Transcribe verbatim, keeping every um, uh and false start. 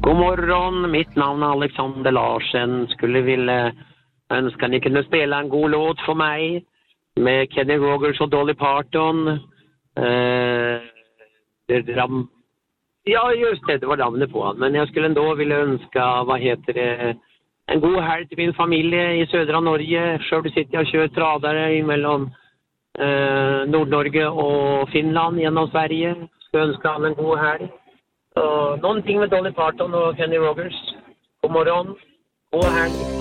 God morgon, mitt namn är Alexander Larsen. Skulle vilja önska ni kunde spela en god låt för mig med Kenny Rogers och Dolly Parton. Eh, det dram... Ja, just det, det var namnet på han. Men jag skulle ändå vilja önska, vad heter det, en god helg till min familj i södra Norge. Själv sitter jag och kör tradare mellan eh, Nordnorge och Finland genom Sverige. Ska önska han en god helg. Uh, någonting med Dolly Parton och Kenny Rogers. God morgon. God helg.